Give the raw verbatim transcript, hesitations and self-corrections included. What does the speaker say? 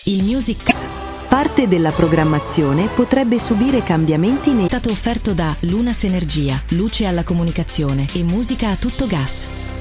Il Music Parte della programmazione potrebbe subire cambiamenti nei... è stato offerto da Lunas Energia, luce alla comunicazione e musica a tutto gas.